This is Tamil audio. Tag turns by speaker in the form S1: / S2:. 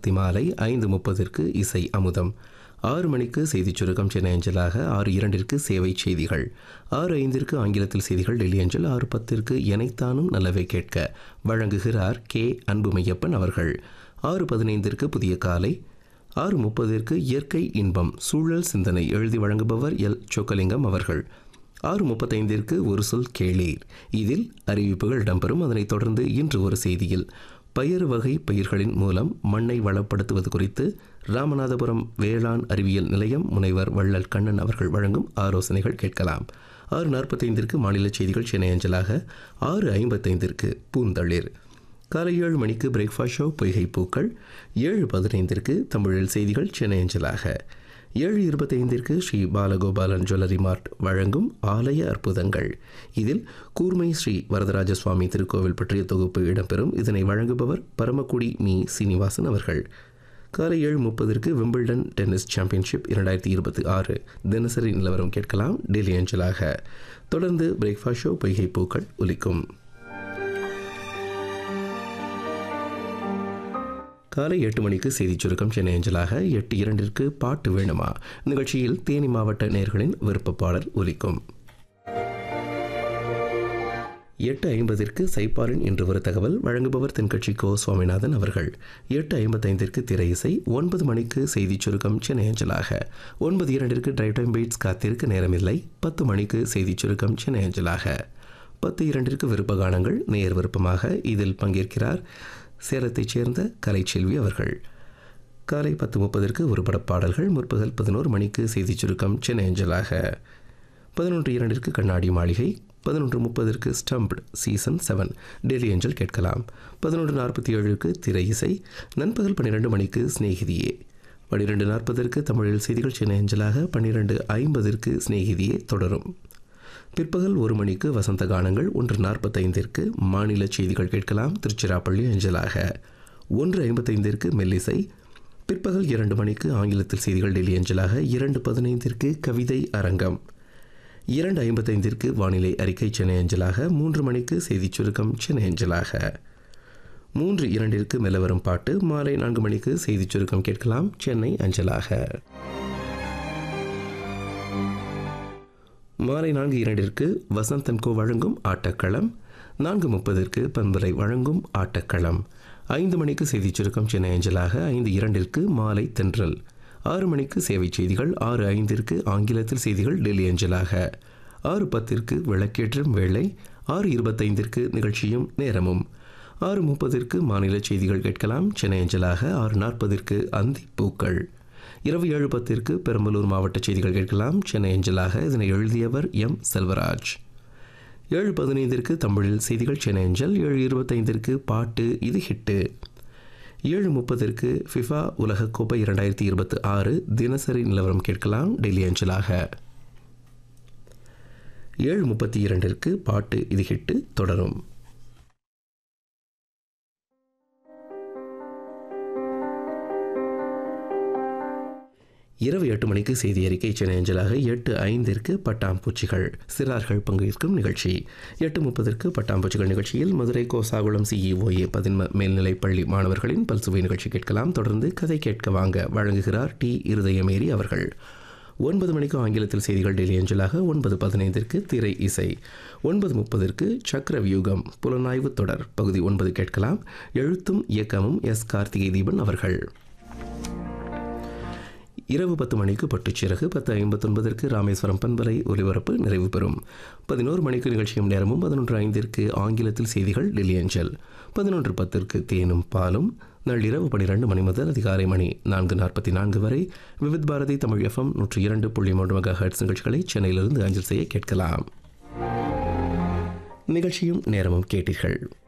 S1: பக்தி மாலை, 5:30 இசை அமுதம், 6 மணிக்கு செய்திச் சுருக்கம் சென்னை அஞ்சலாக, 6:02 சேவை செய்திகள், 6:05 ஆங்கிலத்தில் செய்திகள் டெல்லி அஞ்சல், 6:10 எனைத்தானும் நல்லவை கேட்க வழங்குகிறார் கே அன்புமையப்பன் அவர்கள், 6:15 புதிய காலை, 6:30 இயற்கை இன்பம் சூழல் சிந்தனை எழுதி வழங்குபவர் எல் சொக்கலிங்கம் அவர்கள், 6:35 ஒரு சொல் கேளீர், இதில் அறிவிப்புகள் இடம்பெறும். அதனைத் தொடர்ந்து இன்று ஒரு செய்தியில் பயிர் வகை பயிர்களின் மூலம் மண்ணை வளப்படுத்துவது குறித்து ராமநாதபுரம் வேளாண் அறிவியல் நிலையம் முனைவர் வள்ளல் கண்ணன் அவர்கள் வழங்கும் ஆலோசனைகள் கேட்கலாம். 6:45 மாநில செய்திகள் சென்னை அஞ்சலாக, 6:55 பூந்தளிர், காலை 7 மணிக்கு பிரேக்ஃபாஸ்ட் ஷோ பொய்கை பூக்கள், 7:15 தமிழில் செய்திகள் சென்னை அஞ்சலாக, 7:25 ஸ்ரீ பாலகோபாலன் ஜுவல்லரி மார்ட் வழங்கும் ஆலய அற்புதங்கள், இதில் கூர்மை ஸ்ரீ வரதராஜ சுவாமி திருக்கோவில் பற்றிய தொகுப்பு இடம்பெறும். இதனை வழங்குபவர் பரமக்குடி மீ சீனிவாசன் அவர்கள். காலை 7:30 விம்பிள்டன் டென்னிஸ் சாம்பியன்ஷிப் 2026 தினசரி நிலவரம் கேட்கலாம் டெல்லி அஞ்சலாக. தொடர்ந்து பிரேக்ஃபாஸ்ட் ஷோ பொய்கை பூக்கள் ஒலிக்கும். காலை 8 மணிக்கு செய்திச் சுருக்கம் சென்னை அஞ்சலாக, 8:02 பாட்டு வேணுமா நிகழ்ச்சியில் தேனி மாவட்ட நேயர்களின் விருப்ப பாடல் ஒலிக்கும். 8:50 சைப்பாரின் இன்று ஒரு தகவல் வழங்குபவர் தென்கட்சி கோ சுவாமிநாதன் அவர்கள். 8:55 திரை இசை, 9 மணிக்கு செய்திச் சுருக்கம் சென்னை அஞ்சலாக, 9:02 டிரைவ் டைம் பீட்ஸ் காத்திருக்க நேரமில்லை, 10 மணிக்கு செய்திச் சுருக்கம் சென்னை அஞ்சலாக, 10:02 விருப்ப கானங்கள் நேயர் விருப்பமாக, இதில் பங்கேற்கிறார் சேலத்தைச் சேர்ந்த கலைச்செல்வி அவர்கள். காலை 10:30 ஒரு படப்பாடல்கள், முற்பகல் 11 மணிக்கு செய்திச் சுருக்கம் சென்னை அஞ்சலாக, 11:02 கண்ணாடி மாளிகை, 11:30 ஸ்டம்ப்ட் சீசன் 7 டெல்லி அஞ்சல் கேட்கலாம். 11:47 திரை இசை, நண்பகல் 12 மணிக்கு சிநேகிதியே, 12:40 தமிழில் செய்திகள் சென்னை அஞ்சலாக, 12:50 சிநேகிதியே தொடரும். பிற்பகல் 1 மணிக்கு வசந்த கானங்கள், 1:45 மாநில செய்திகள் கேட்கலாம் திருச்சிராப்பள்ளி அஞ்சலாக, 1:55 மெல்லிசை, பிற்பகல் 2 மணிக்கு ஆங்கிலத்தில் செய்திகள் டெல்லி அஞ்சலாக, 2:15 கவிதை அரங்கம், 2:55 வானிலை அறிக்கை சென்னை அஞ்சலாக, 3 மணிக்கு செய்திச் சுருக்கம் சென்னை அஞ்சலாக, 3:02 மெல்லவரும் பாட்டு, மாலை 4 மணிக்கு செய்திச் சுருக்கம் கேட்கலாம் சென்னை அஞ்சலாக. மாலை 4:02 வசந்தன் கோ வழங்கும் ஆட்டக்களம், 4:30 பண்பலை வழங்கும் ஆட்டக்களம், 5 மணிக்கு செய்திச் சுருக்கம் சென்னை அஞ்சலாக, 5:02 மாலை தென்றல், 6 மணிக்கு சேவை செய்திகள், 6:05 ஆங்கிலத்தில் செய்திகள் டெல்லி அஞ்சலாக, 6:10 விளக்கேற்றும் வேளை, 6:25 நிகழ்ச்சியும் நேரமும், 6:30 மாநில செய்திகள் கேட்கலாம் சென்னை அஞ்சலாக, 6:40 அந்தி பூக்கள், இரவு 7:10 பெரம்பலூர் மாவட்ட செய்திகள் கேட்கலாம் சென்னை அஞ்சலாக. இதனை எழுதியவர் எம் செல்வராஜ். 7:15 தமிழில் செய்திகள் சென்னை அஞ்சல், 7:25 பாட்டு இது ஹிட்டு, 7:30 ஃபிஃபா உலகக்கோப்பை 2026 தினசரி நிலவரம் கேட்கலாம் டெல்லி அஞ்சலாக. 7:32 பாட்டு இது ஹிட்டு தொடரும். இரவு 8 மணிக்கு செய்தி அறிக்கை சென்னை அஞ்சலாக, 8:05 பட்டாம்பூச்சிகள் சிறார்கள் பங்கேற்கும் நிகழ்ச்சி, 8:30 பட்டாம்பூச்சிகள் நிகழ்ச்சியில் மதுரை கோசாகுளம் CEOA பதின்ம மேல்நிலைப்பள்ளி மாணவர்களின் பல்சுவை நிகழ்ச்சி கேட்கலாம். தொடர்ந்து கதை கேட்க வாங்க வழங்குகிறார் டி இருதயமேரி அவர்கள். 9 மணிக்கு ஆங்கிலத்தில் செய்திகள் டெல்லி அஞ்சலாக, 9:15 திரை இசை, 9:30 சக்கர வியூகம் புலனாய்வு தொடர் பகுதி 9 கேட்கலாம். எழுத்தும் இயக்கமும் எஸ் கார்த்திகை தீபன் அவர்கள். இரவு 10 மணிக்கு பட்டுச்சிறகு, 10:59 ராமேஸ்வரம் பண்பலை ஒலிபரப்பு நிறைவு பெறும். 11 மணிக்கு நிகழ்ச்சியும் நேரமும், 11:05 ஆங்கிலத்தில் செய்திகள் டெல்லி அஞ்சல், 11:10 தேனும் பாலும், நள்ளிரவு 12 மணி முதல் அதிகாலை மணி 4:44 வரை விவித் பாரதி தமிழ் FM 102.3 MHz நிகழ்ச்சிகளை சென்னையிலிருந்து அஞ்சல் செய்ய கேட்கலாம். நிகழ்ச்சியும் நேரமும் கேட்டீர்கள்.